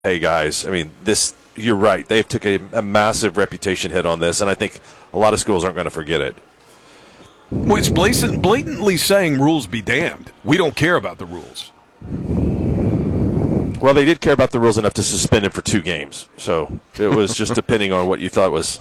hey, guys, I mean, you're right. They've took a massive reputation hit on this, and I think a lot of schools aren't going to forget it. Well, it's blatantly saying rules be damned. We don't care about the rules. Well, they did care about the rules enough to suspend him for 2 games. So it was just depending on what you thought was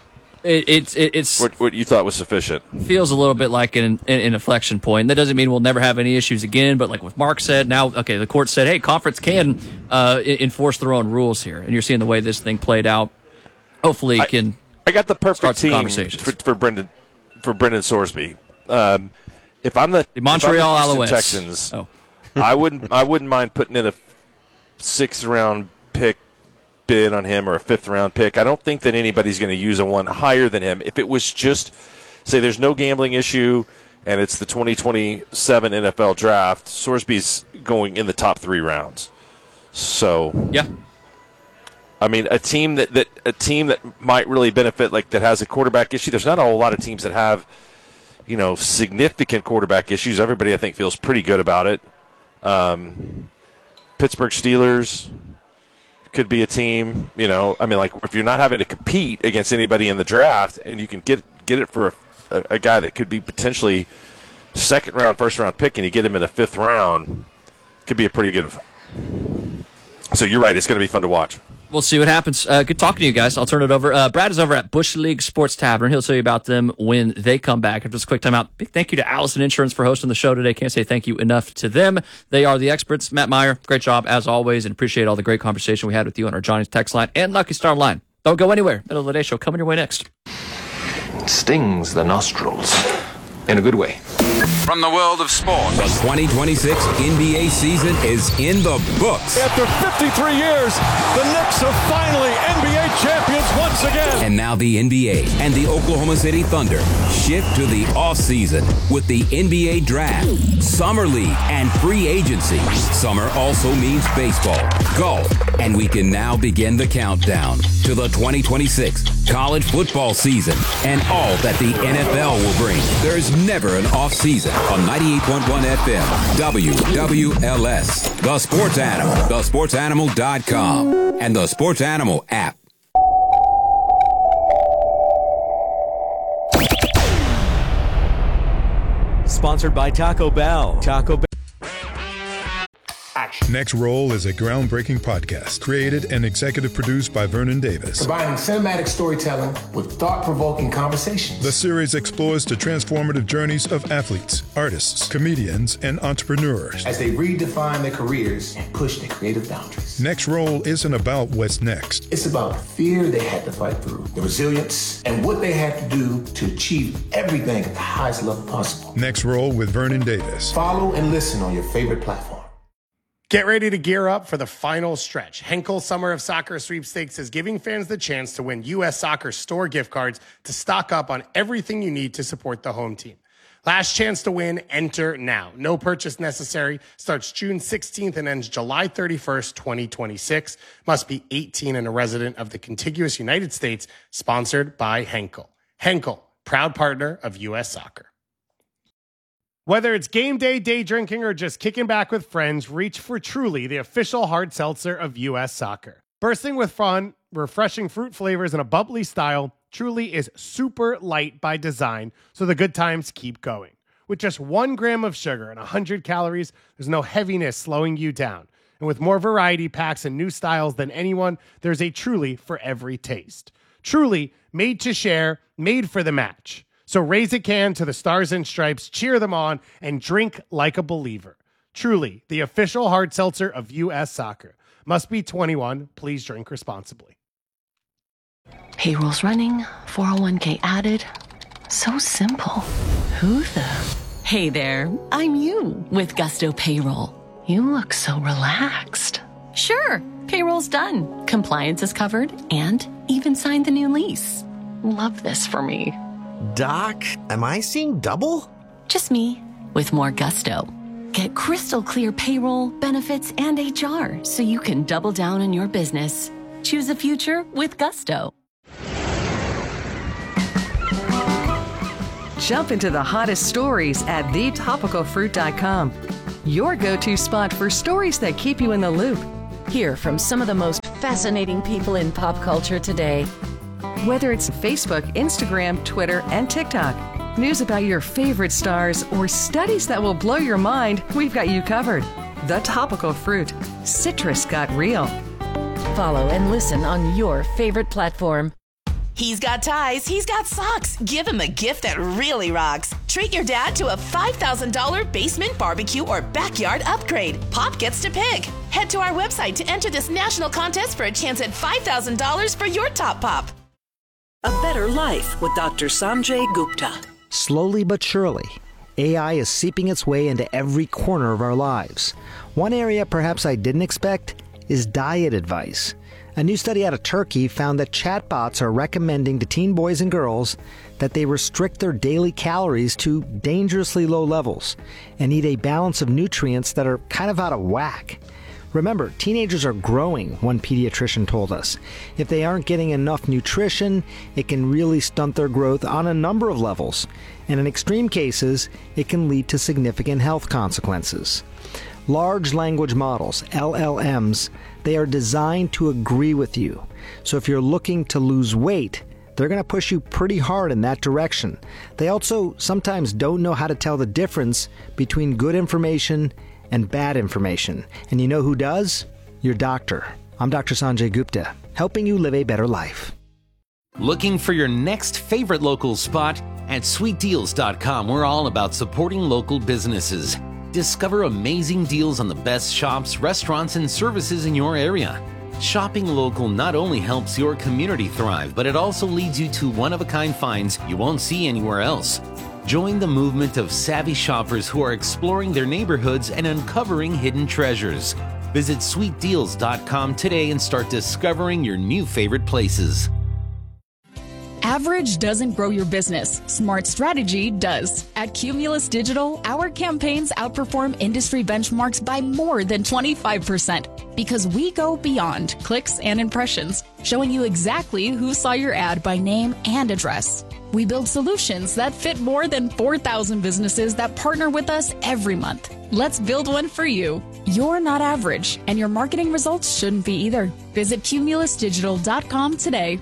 what you thought was sufficient. Feels a little bit like an inflection point. That doesn't mean we'll never have any issues again. But like what Mark said, now okay, the court said, hey, conference can enforce their own rules here, and you're seeing the way this thing played out. Hopefully, I got the perfect team for Brendan Sorsby. If I'm the Montreal Alouettes Texans, I wouldn't mind putting in a 6th round pick bid on him or a 5th round pick. I don't think that anybody's going to use a one higher than him. If it was just, say, there's no gambling issue and it's the 2027 NFL draft, Sorsby's going in the top 3 rounds. So yeah, I mean, a team that might really benefit, like that has a quarterback issue. There's not a whole lot of teams that have, significant quarterback issues. Everybody, I think, feels pretty good about it. Pittsburgh Steelers could be a team, like if you're not having to compete against anybody in the draft and you can get it for a guy that could be potentially 2nd round, 1st round pick and you get him in the 5th round, could be a pretty good. So you're right. It's going to be fun to watch. We'll see what happens. Good talking to you guys. I'll turn it over. Brad is over at Bush League Sports Tavern. He'll tell you about them when they come back. After this quick time out, big thank you to Allison Insurance for hosting the show today. Can't say thank you enough to them. They are the experts. Matt Meyer, great job as always, and appreciate all the great conversation we had with you on our Johnny's text line and Lucky Star line. Don't go anywhere. Middle of the day show coming your way next. Stings the nostrils in a good way. From the world of sports, the 2026 NBA season is in the books. After 53 years, the Knicks are finally NBA champions once again. And now the NBA and the Oklahoma City Thunder shift to the offseason with the NBA Draft, Summer League, and free agency. Summer also means baseball, golf, and we can now begin the countdown to the 2026 college football season and all that the NFL will bring. There's never an off-season on 98.1 FM, WWLS, The Sports Animal, thesportsanimal.com, and the Sports Animal app. Sponsored by Taco Bell. Taco Bell. Next Roll is a groundbreaking podcast created and executive produced by Vernon Davis. Combining cinematic storytelling with thought-provoking conversations. The series explores the transformative journeys of athletes, artists, comedians, and entrepreneurs as they redefine their careers and push their creative boundaries. Next Roll isn't about what's next. It's about the fear they had to fight through, the resilience, and what they had to do to achieve everything at the highest level possible. Next Roll with Vernon Davis. Follow and listen on your favorite platform. Get ready to gear up for the final stretch. Henkel Summer of Soccer Sweepstakes is giving fans the chance to win U.S. Soccer store gift cards to stock up on everything you need to support the home team. Last chance to win, enter now. No purchase necessary. Starts June 16th and ends July 31st, 2026. Must be 18 and a resident of the contiguous United States. Sponsored by Henkel. Henkel, proud partner of U.S. Soccer. Whether it's game day, day drinking, or just kicking back with friends, reach for Truly, the official hard seltzer of U.S. Soccer. Bursting with fun, refreshing fruit flavors, and a bubbly style, Truly is super light by design, so the good times keep going. With just 1 gram of sugar and 100 calories, there's no heaviness slowing you down. And with more variety packs and new styles than anyone, there's a Truly for every taste. Truly, made to share, made for the match. So raise a can to the Stars and Stripes, cheer them on, and drink like a believer. Truly, the official hard seltzer of U.S. Soccer. Must be 21. Please drink responsibly. Payroll's running, 401k added. So simple. Who the? Hey there, I'm you with Gusto Payroll. You look so relaxed. Sure, payroll's done. Compliance is covered and even signed the new lease. Love this for me. Doc, am I seeing double? Just me, with more gusto. Get crystal clear payroll, benefits, and HR so you can double down on your business. Choose a future with gusto. Jump into the hottest stories at thetopicalfruit.com. Your go-to spot for stories that keep you in the loop. Hear from some of the most fascinating people in pop culture today. Whether it's Facebook, Instagram, Twitter, and TikTok, news about your favorite stars, or studies that will blow your mind, we've got you covered. The Topical Fruit. Citrus got real. Follow and listen on your favorite platform. He's got ties, he's got socks. Give him a gift that really rocks. Treat your dad to a $5,000 basement barbecue or backyard upgrade. Pop gets to pick. Head to our website to enter this national contest for a chance at $5,000 for your top pop. A Better Life with Dr. Sanjay Gupta. Slowly but surely, AI is seeping its way into every corner of our lives. One area perhaps I didn't expect is diet advice. A new study out of Turkey found that chatbots are recommending to teen boys and girls that they restrict their daily calories to dangerously low levels and eat a balance of nutrients that are kind of out of whack. Remember, teenagers are growing, one pediatrician told us. If they aren't getting enough nutrition, it can really stunt their growth on a number of levels. And in extreme cases, it can lead to significant health consequences. Large language models, LLMs, they are designed to agree with you. So if you're looking to lose weight, they're going to push you pretty hard in that direction. They also sometimes don't know how to tell the difference between good information and bad information. And you know who does? Your doctor. I'm Dr. Sanjay Gupta, helping you live a better life. Looking for your next favorite local spot? At sweetdeals.com, we're all about supporting local businesses. Discover amazing deals on the best shops, restaurants, and services in your area. Shopping local not only helps your community thrive, but it also leads you to one-of-a-kind finds you won't see anywhere else. Join the movement of savvy shoppers who are exploring their neighborhoods and uncovering hidden treasures. Visit sweetdeals.com today and start discovering your new favorite places. Average doesn't grow your business. Smart strategy does. At Cumulus Digital, our campaigns outperform industry benchmarks by more than 25% because we go beyond clicks and impressions, showing you exactly who saw your ad by name and address. We build solutions that fit more than 4,000 businesses that partner with us every month. Let's build one for you. You're not average, and your marketing results shouldn't be either. Visit cumulusdigital.com today.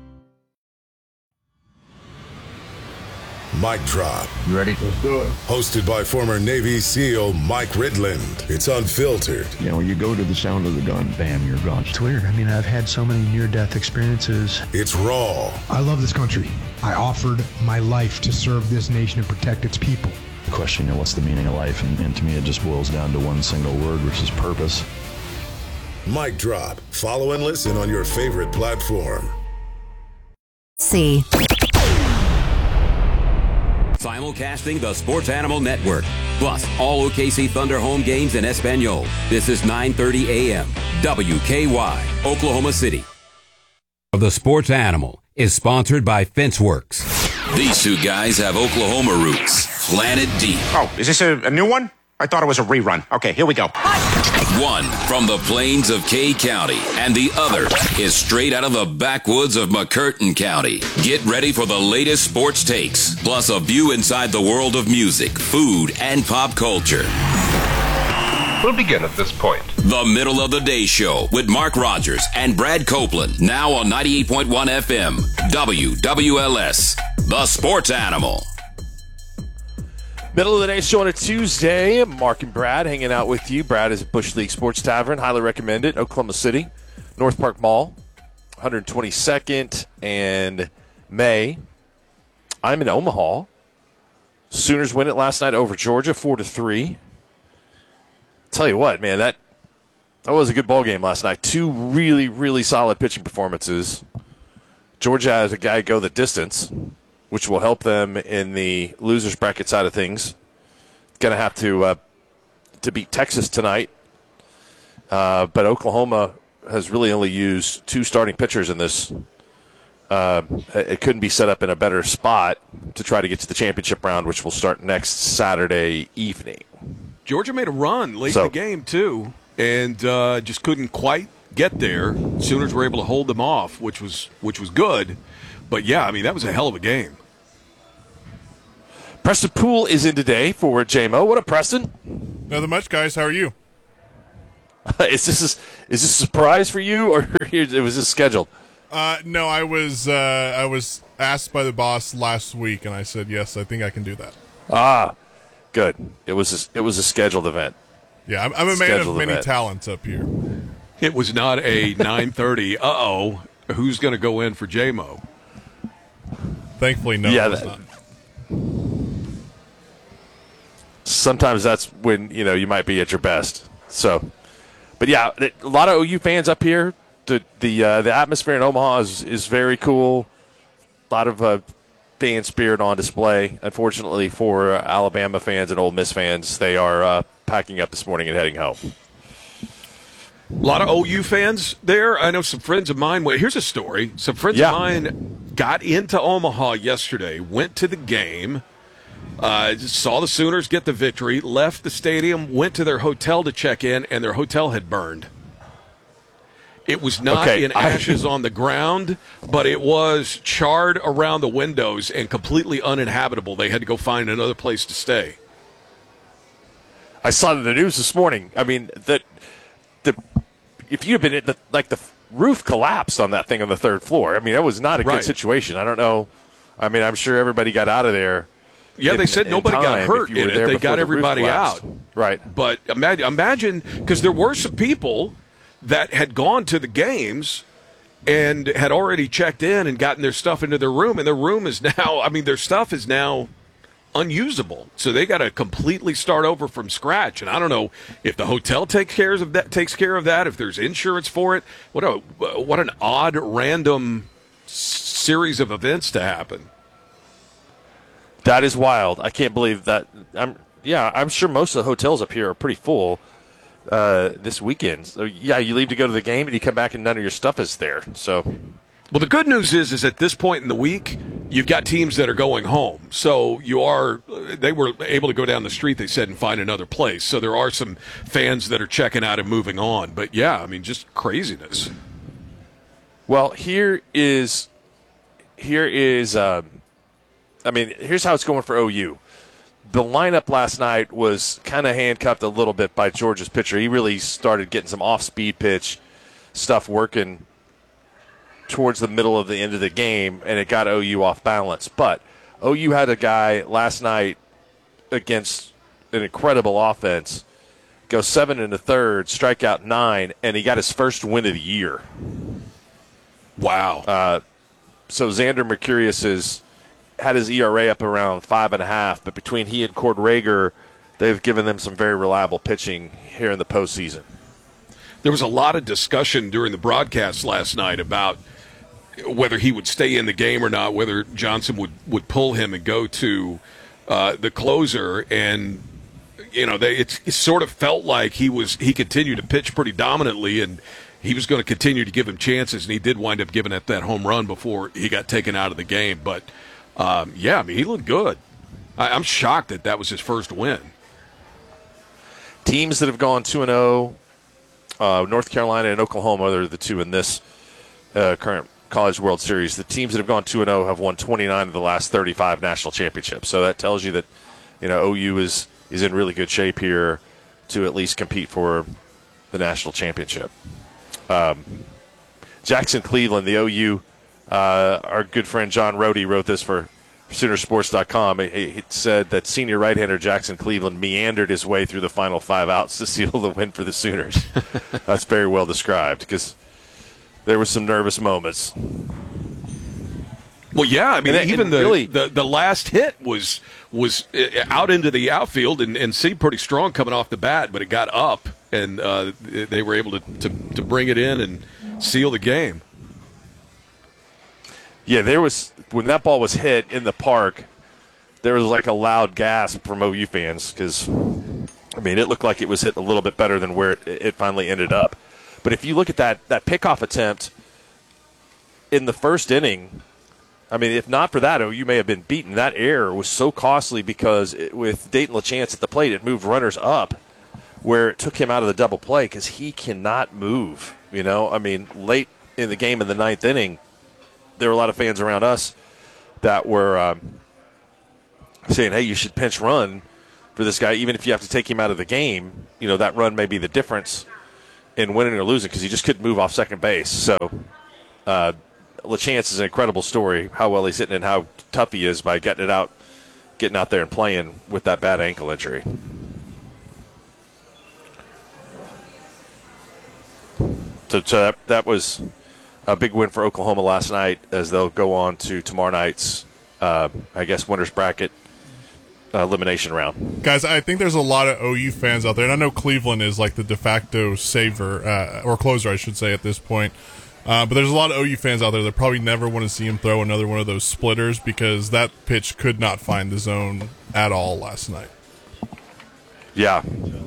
Mic Drop. You ready? Let's do it. Hosted by former Navy SEAL Mike Ridland. It's unfiltered. You know, you go to the sound of the gun, bam, you're gone. It's weird. I mean, I've had so many near-death experiences. It's raw. I love this country. I offered my life to serve this nation and protect its people. The question, you know, what's the meaning of life? And to me, it just boils down to one single word, which is purpose. Mic Drop. Follow and listen on your favorite platform. See. Simulcasting the Sports Animal Network, plus all OKC Thunder home games in Espanol. This is 9:30 a.m. WKY, Oklahoma City. The Sports Animal is sponsored by Fenceworks. These two guys have Oklahoma roots, planted deep. Oh, is this a new one? I thought it was a rerun. Okay, here we go. One from the plains of Kay County, and the other is straight out of the backwoods of McCurtain County. Get ready for the latest sports takes, plus a view inside the world of music, food, and pop culture. We'll begin at this point. The Middle of the Day Show with Mark Rogers and Brad Copeland, now on 98.1 FM, WWLS, The Sports Animal. Middle of the Day show on a Tuesday. Mark and Brad hanging out with you. Brad is at Bush League Sports Tavern. Highly recommend it. Oklahoma City, North Park Mall, 122nd and May. I'm in Omaha. Sooners win it last night over Georgia, 4-3. Tell you what, man, that was a good ball game last night. Two really, really solid pitching performances. Georgia has a guy go the distance, which will help them in the losers bracket side of things. Going to have to beat Texas tonight. But Oklahoma has really only used two starting pitchers in this. It couldn't be set up in a better spot to try to get to the championship round, which will start next Saturday evening. Georgia made a run late in the game, too, and just couldn't quite get there. Sooners were able to hold them off, which was good. But, yeah, I mean, that was a hell of a game. Preston Poole is in today for JMO. What up, Preston? Nothing much, guys. How are you? Is this a surprise for you, or was this scheduled? No, I was asked by the boss last week, and I said yes. I think I can do that. Ah, good. It was a scheduled event. Yeah, I'm a man of many talents up here. It was not a 9:30. Who's going to go in for JMO? Thankfully, no. Yeah, it's not. Sometimes that's when you might be at your best. So, but yeah, a lot of OU fans up here. The atmosphere in Omaha is very cool. A lot of fan spirit on display. Unfortunately for Alabama fans and Ole Miss fans, they are packing up this morning and heading home. A lot of OU fans there. I know some friends of mine. Here's a story. Some friends of mine got into Omaha yesterday, went to the game, saw the Sooners get the victory, left the stadium, went to their hotel to check in, and their hotel had burned. It was not in ashes on the ground, but it was charred around the windows and completely uninhabitable. They had to go find another place to stay. I saw the news this morning. I mean, if you had been at the roof collapsed on that thing on the third floor. I mean, that was not a good situation. I don't know. I mean, I'm sure everybody got out of there. Yeah, they said nobody got hurt in it. They got everybody out. Right. But imagine, because there were some people that had gone to the games and had already checked in and gotten their stuff into their room, and their room is now, their stuff is now unusable. So they got to completely start over from scratch. And I don't know if the hotel takes care of that, if there's insurance for it. What an odd, random series of events to happen. That is wild. I can't believe that. I'm sure most of the hotels up here are pretty full this weekend. So, you leave to go to the game and you come back and none of your stuff is there. So, well, the good news is at this point in the week, you've got teams that are going home. So they were able to go down the street, they said, and find another place. So there are some fans that are checking out and moving on. But just craziness. Well, here's how it's going for OU. The lineup last night was kind of handcuffed a little bit by Georgia's pitcher. He really started getting some off-speed pitch stuff working towards the middle of the end of the game, and it got OU off balance. But OU had a guy last night against an incredible offense go 7 1/3, strike out 9, and he got his first win of the year. Wow. So Xander Mercurius had his ERA up around 5.5, but between he and Cord Rager, they've given them some very reliable pitching here in the postseason. There was a lot of discussion during the broadcast last night about whether he would stay in the game or not, whether Johnson would pull him and go to the closer. And, it sort of felt like he continued to pitch pretty dominantly, and he was going to continue to give him chances, and he did wind up giving it that home run before he got taken out of the game. But, he looked good. I'm shocked that was his first win. Teams that have gone 2-0, North Carolina and Oklahoma, they're the two in this current College World Series. The teams that have gone 2-0 have won 29 of the last 35 national championships. So that tells you that, OU is in really good shape here to at least compete for the national championship. Jackson Cleveland, the OU, our good friend John Rohde wrote this for Soonersports.com. He said that senior right-hander Jackson Cleveland meandered his way through the final 5 outs to seal the win for the Sooners. That's very well described because there were some nervous moments. Well, yeah, even the last hit was out into the outfield and seemed pretty strong coming off the bat, but it got up, and they were able to bring it in and seal the game. Yeah, when that ball was hit in the park, there was like a loud gasp from OU fans because, it looked like it was hit a little bit better than where it finally ended up. But if you look at that pickoff attempt in the first inning, if not for that, OU may have been beaten. That error was so costly because with Dayton LaChance at the plate, it moved runners up where it took him out of the double play because he cannot move. Late in the game in the 9th inning, there were a lot of fans around us that were saying, hey, you should pinch run for this guy, even if you have to take him out of the game. That run may be the difference in winning or losing because he just couldn't move off second base. So LeChance is an incredible story, how well he's hitting and how tough he is by getting out there and playing with that bad ankle injury. So that was a big win for Oklahoma last night as they'll go on to tomorrow night's, winner's bracket elimination round. Guys, I think there's a lot of OU fans out there, and I know Cleveland is like the de facto saver, or closer, I should say, at this point. But there's a lot of OU fans out there that probably never want to see him throw another one of those splitters because that pitch could not find the zone at all last night. Yeah.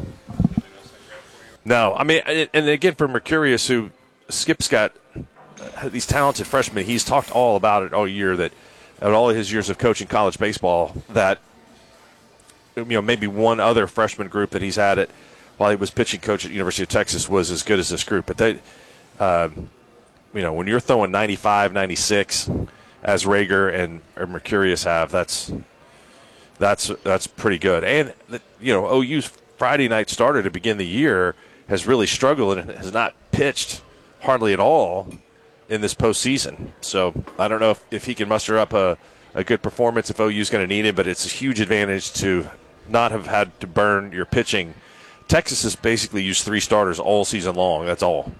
No, I mean, and again, for Mercurius, who Skip's got these talented freshmen, he's talked all about it all year, that at all of his years of coaching college baseball, that maybe one other freshman group that he's had it while he was pitching coach at University of Texas was as good as this group. But they, when you're throwing 95, 96, as Rager and Mercurius have, that's pretty good. And OU's Friday night starter to begin the year has really struggled and has not pitched hardly at all in this postseason. So I don't know if he can muster up a good performance if OU's going to need him, but it's a huge advantage to not have had to burn your pitching. Texas has basically used 3 starters all season long. That's all.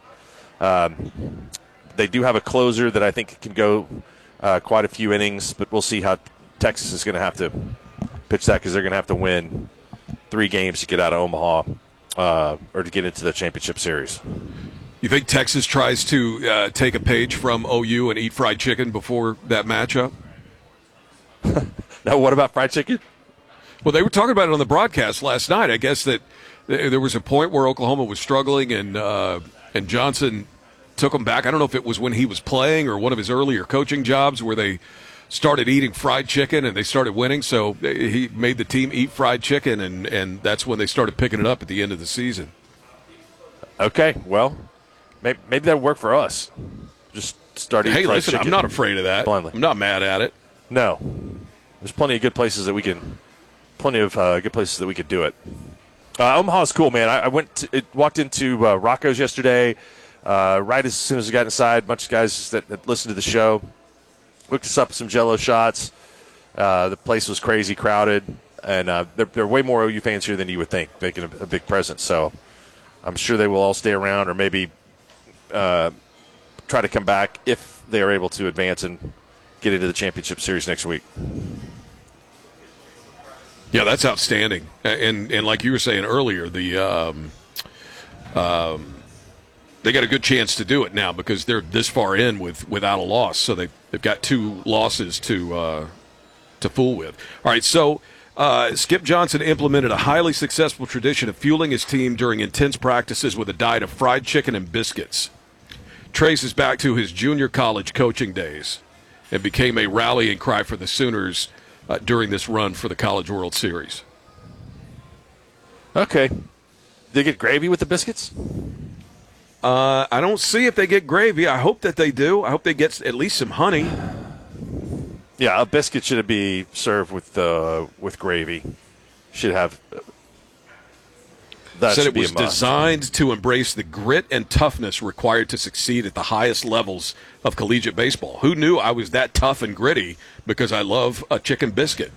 They do have a closer that I think can go quite a few innings, but we'll see how Texas is going to have to pitch that because they're going to have to win 3 games to get out of Omaha or to get into the championship series. You think Texas tries to take a page from OU and eat fried chicken before that matchup? Now, what about fried chicken? Well, they were talking about it on the broadcast last night. I guess that there was a point where Oklahoma was struggling and Johnson took them back. I don't know if it was when he was playing or one of his earlier coaching jobs where they started eating fried chicken and they started winning. So he made the team eat fried chicken, and that's when they started picking it up at the end of the season. Okay, well, maybe that'll work for us. Just start eating fried chicken. I'm not afraid of that. Blindly. I'm not mad at it. No. There's plenty of good places that we can do it. Omaha's cool, man. I walked into Rocco's yesterday. Right as soon as I got inside, a bunch of guys that listened to the show hooked us up with some Jell-O shots. The place was crazy crowded, and there are way more OU fans here than you would think, making a big presence. So I'm sure they will all stay around or maybe try to come back if they are able to advance and get into the championship series next week. Yeah, that's outstanding. And like you were saying earlier, they got a good chance to do it now because they're this far in without a loss. So they've got 2 losses to fool with. All right, so Skip Johnson implemented a highly successful tradition of fueling his team during intense practices with a diet of fried chicken and biscuits. Traces back to his junior college coaching days and became a rallying cry for the Sooners during this run for the College World Series. Okay. They get gravy with the biscuits? I don't see if they get gravy. I hope that they do. I hope they get at least some honey. Yeah, a biscuit should be served with gravy. Should have. That said should it be was a must. designed to embrace the grit and toughness required to succeed at the highest levels of collegiate baseball. Who knew I was that tough and gritty because I love a chicken biscuit?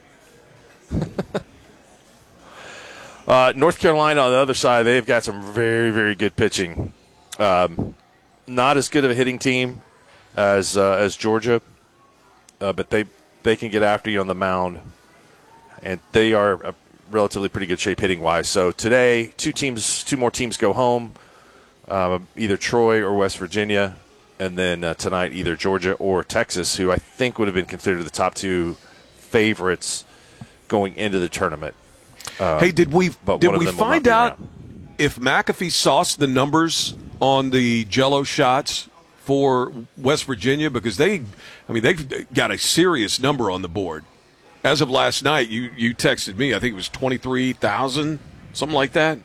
North Carolina on the other side, they've got some very, very good pitching. Not as good of a hitting team as Georgia, but they can get after you on the mound, and they are a relatively pretty good shape hitting-wise. So today, 2 more teams go home, either Troy or West Virginia, and then tonight either Georgia or Texas, who I think would have been considered the top 2 favorites going into the tournament. Hey, did we find out if McAfee sauced the numbers on the Jell-O shots for West Virginia? Because they've got a serious number on the board. As of last night, you texted me, I think it was 23,000, something like that.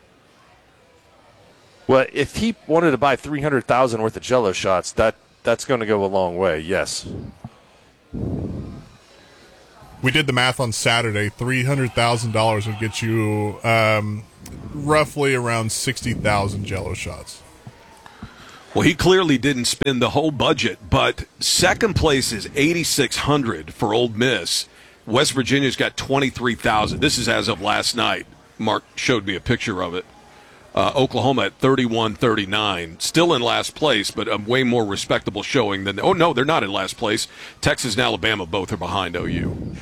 Well, if he wanted to buy 300,000 worth of Jell-O shots, that's going to go a long way, yes. We did the math on Saturday. $300,000 would get you roughly around 60,000 Jell-O shots. Well, he clearly didn't spend the whole budget, but second place is $8,600 for Ole Miss. West Virginia's got 23,000. This is as of last night. Mark showed me a picture of it. Oklahoma at 31-39, still in last place, but a way more respectable showing than. Oh no, they're not in last place. Texas and Alabama both are behind OU.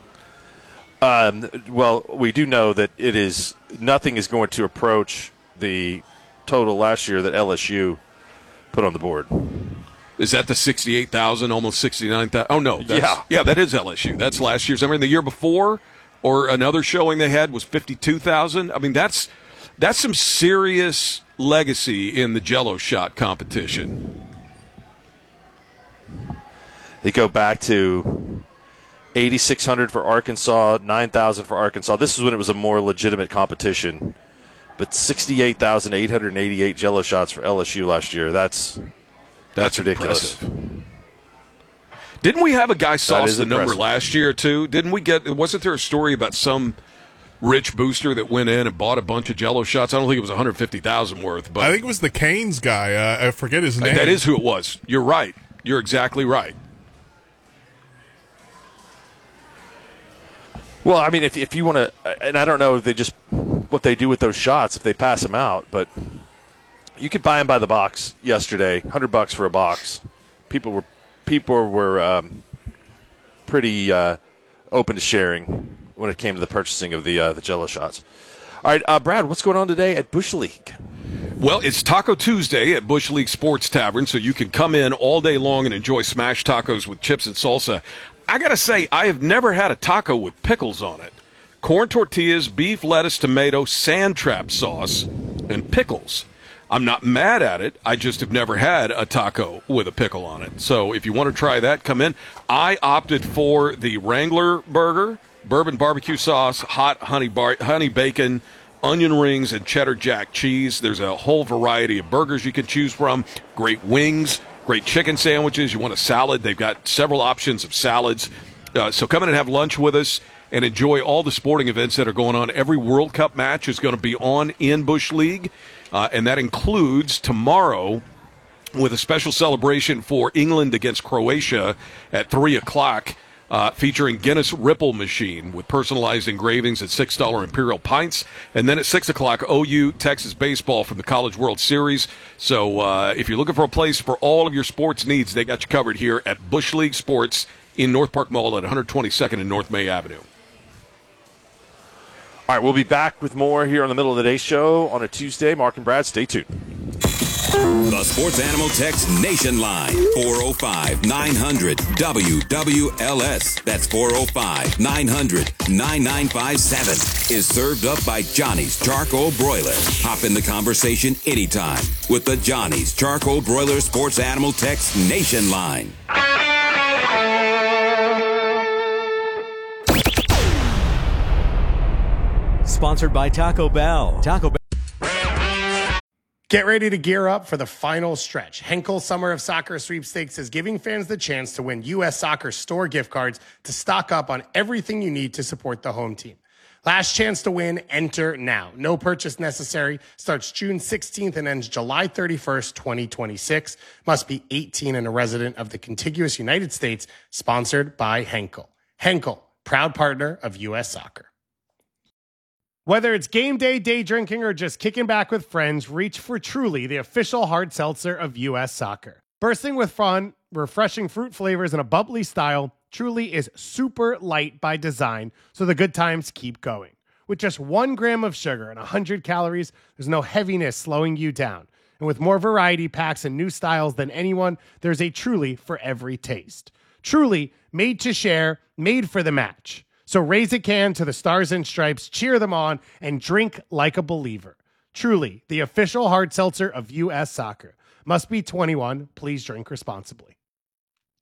Well, we do know that nothing is going to approach the total last year that LSU put on the board. Is that the 68,000, almost 69,000? Oh no, yeah, that is LSU. That's last year's. I mean, the year before, or another showing they had was 52,000. I mean, that's some serious legacy in the Jell-O shot competition. They go back to 8,600 for Arkansas, 9,000 for Arkansas. This is when it was a more legitimate competition. But 68,888 Jell-O shots for LSU last year. That's ridiculous. Impressive. Didn't we have a guy sauce the number last year too? Wasn't there a story about some rich booster that went in and bought a bunch of Jell-O shots? I don't think it was 150,000 worth, but I think it was the Canes guy. I forget his name. That is who it was. You're right. You're exactly right. Well, I mean, if you want to, and I don't know if what they do with those shots if they pass them out, but you could buy them by the box yesterday, $100 for a box. People were pretty open to sharing when it came to the purchasing of the Jell-O shots. All right, Brad, what's going on today at Bush League? Well, it's Taco Tuesday at Bush League Sports Tavern, so you can come in all day long and enjoy smashed tacos with chips and salsa. I got to say, I have never had a taco with pickles on it. Corn tortillas, beef, lettuce, tomato, sand trap sauce, and pickles. I'm not mad at it. I just have never had a taco with a pickle on it. So if you want to try that, come in. I opted for the Wrangler burger, bourbon barbecue sauce, hot honey bacon, onion rings, and cheddar jack cheese. There's a whole variety of burgers you can choose from. Great wings. Great chicken sandwiches. You want a salad? They've got several options of salads. So come in and have lunch with us and enjoy all the sporting events that are going on. Every World Cup match is going to be on in Bush League, and that includes tomorrow with a special celebration for England against Croatia at 3 o'clock. Featuring Guinness Ripple Machine with personalized engravings at $6 Imperial Pints. And then at 6 o'clock, OU Texas Baseball from the College World Series. So if you're looking for a place for all of your sports needs, they got you covered here at Bush League Sports in North Park Mall at 122nd and North May Avenue. All right, we'll be back with more here on the Middle of the Day show on a Tuesday. Mark and Brad, stay tuned. The Sports Animal Text Nation Line, 405-900-WWLS. That's 405-900-9957. Is served up by Johnny's Charcoal Broiler. Hop in the conversation anytime with the Johnny's Charcoal Broiler Sports Animal Text Nation Line. Sponsored by Taco Bell. Taco Bell. Get ready to gear up for the final stretch. Henkel Summer of Soccer Sweepstakes is giving fans the chance to win U.S. Soccer store gift cards to stock up on everything you need to support the home team. Last chance to win, enter now. No purchase necessary. Starts June 16th and ends July 31st, 2026. Must be 18 and a resident of the contiguous United States. Sponsored by Henkel. Henkel, proud partner of U.S. Soccer. Whether it's game day, day drinking, or just kicking back with friends, reach for Truly, the official hard seltzer of U.S. Soccer. Bursting with fun, refreshing fruit flavors, and a bubbly style, Truly is super light by design, so the good times keep going. With just 1 gram of sugar and 100 calories, there's no heaviness slowing you down. And with more variety packs and new styles than anyone, there's a Truly for every taste. Truly, made to share, made for the match. So raise a can to the Stars and Stripes, cheer them on, and drink like a believer. Truly, the official hard seltzer of U.S. Soccer. Must be 21. Please drink responsibly.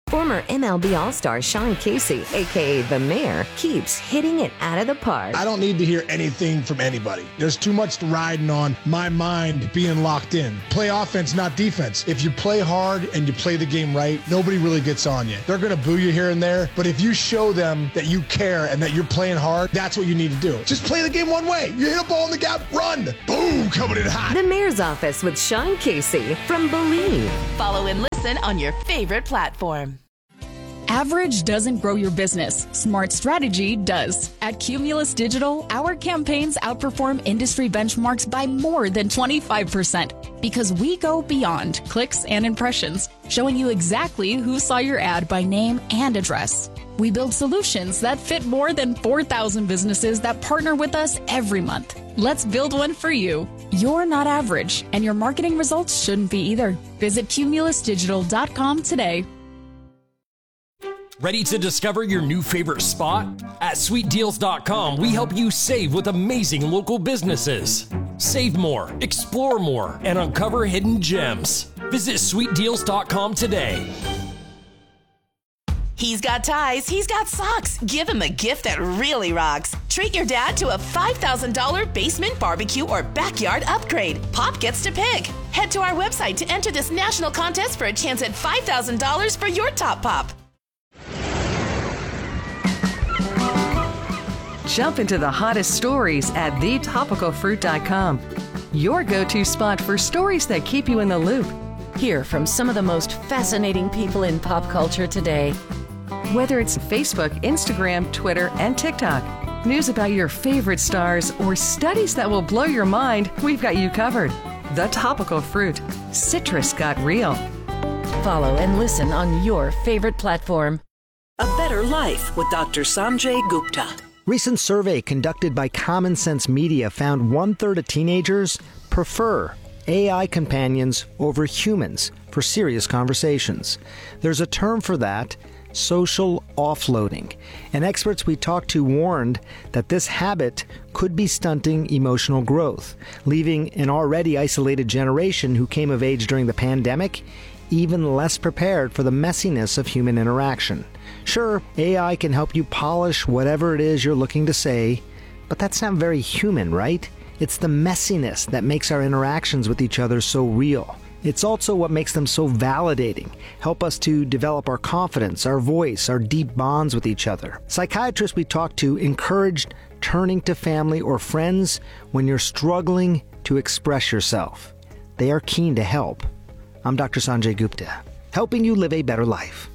Former MLB All-Star Sean Casey, a.k.a. The Mayor, keeps hitting it out of the park. I don't need to hear anything from anybody. There's too much riding on my mind being locked in. Play offense, not defense. If you play hard and you play the game right, nobody really gets on you. They're going to boo you here and there, but if you show them that you care and that you're playing hard, that's what you need to do. Just play the game one way. You hit a ball in the gap, run. Boom, coming in hot. The Mayor's Office with Sean Casey from Believe. Follow and listen on your favorite platform. Average doesn't grow your business. Smart strategy does. At Cumulus Digital, our campaigns outperform industry benchmarks by more than 25% because we go beyond clicks and impressions, showing you exactly who saw your ad by name and address. We build solutions that fit more than 4,000 businesses that partner with us every month. Let's build one for you. You're not average, and your marketing results shouldn't be either. Visit cumulusdigital.com today. Ready to discover your new favorite spot? At sweetdeals.com, we help you save with amazing local businesses. Save more, explore more, and uncover hidden gems. Visit sweetdeals.com today. He's got ties, he's got socks. Give him a gift that really rocks. Treat your dad to a $5,000 basement barbecue or backyard upgrade. Pop gets to pick. Head to our website to enter this national contest for a chance at $5,000 for your top pop. Jump into the hottest stories at thetopicalfruit.com. Your go-to spot for stories that keep you in the loop. Hear from some of the most fascinating people in pop culture today. Whether it's Facebook, Instagram, Twitter, and TikTok, news about your favorite stars, or studies that will blow your mind, we've got you covered. The Topical Fruit. Citrus got real. Follow and listen on your favorite platform. A Better Life with Dr. Sanjay Gupta. Recent survey conducted by Common Sense Media found 1/3 of teenagers prefer AI companions over humans for serious conversations. There's a term for that, social offloading. And experts we talked to warned that this habit could be stunting emotional growth, leaving an already isolated generation who came of age during the pandemic even less prepared for the messiness of human interaction. Sure, AI can help you polish whatever it is you're looking to say, but that's not very human, right? It's the messiness that makes our interactions with each other so real. It's also what makes them so validating, help us to develop our confidence, our voice, our deep bonds with each other. Psychiatrists we talked to encouraged turning to family or friends when you're struggling to express yourself. They are keen to help. I'm Dr. Sanjay Gupta, helping you live a better life.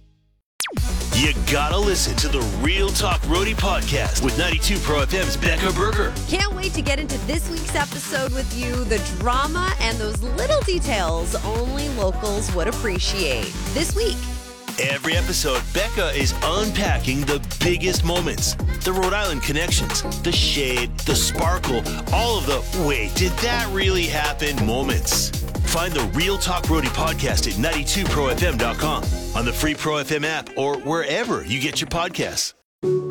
You gotta listen to the Real Talk Roadie podcast with 92 Pro FM's Becca Berger. Can't wait to get into this week's episode with you. The drama and those little details only locals would appreciate. This week. Every episode, Becca is unpacking the biggest moments. The Rhode Island connections, the shade, the sparkle, all of the wait, did that really happen moments. Find the Real Talk Roadie podcast at 92profm.com, on the free Pro FM app, or wherever you get your podcasts.